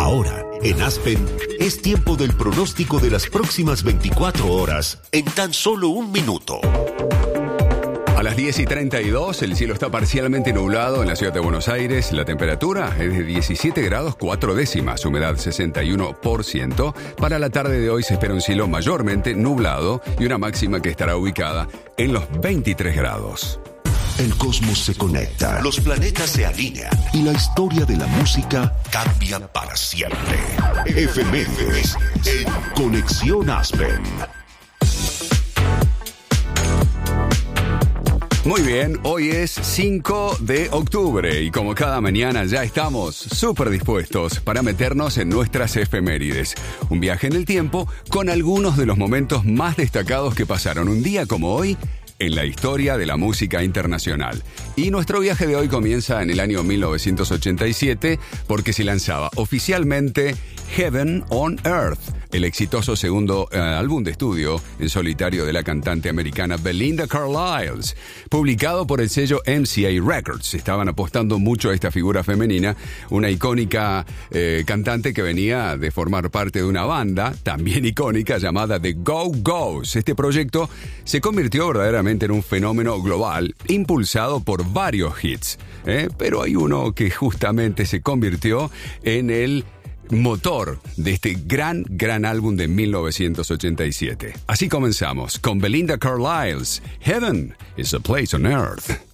Ahora, en Aspen, es tiempo del pronóstico de las próximas 24 horas en tan solo un minuto. A las 10:32, el cielo está parcialmente nublado en la ciudad de Buenos Aires. La temperatura es de 17 grados 4 décimas, humedad 61%. Para la tarde de hoy se espera un cielo mayormente nublado y una máxima que estará ubicada en los 23 grados. El cosmos se conecta, los planetas se alinean y la historia de la música cambia para siempre. Efemérides en Conexión Aspen. Muy bien, hoy es 5 de octubre y como cada mañana ya estamos súper dispuestos para meternos en nuestras efemérides. Un viaje en el tiempo con algunos de los momentos más destacados que pasaron un día como hoy en la historia de la música internacional. Y nuestro viaje de hoy comienza en el año 1987 porque se lanzaba oficialmente Heaven on Earth, el exitoso segundo álbum de estudio en solitario de la cantante americana Belinda Carlisle, publicado por el sello MCA Records. Estaban apostando mucho a esta figura femenina, una icónica cantante que venía de formar parte de una banda también icónica llamada The Go-Go's. Este proyecto se convirtió verdaderamente en un fenómeno global, impulsado por varios hits, pero hay uno que justamente se convirtió en el motor de este gran álbum de 1987. Así comenzamos con Belinda Carlisle's Heaven is a Place on Earth.